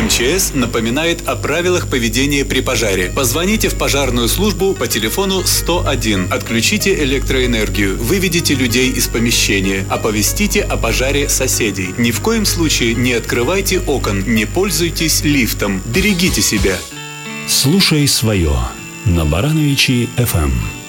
МЧС напоминает о правилах поведения при пожаре. Позвоните в пожарную службу по телефону 101. Отключите электроэнергию, выведите людей из помещения, оповестите о пожаре соседей. Ни в коем случае не открывайте окон, не пользуйтесь лифтом. Берегите себя. Слушай свое на Барановичи ФМ.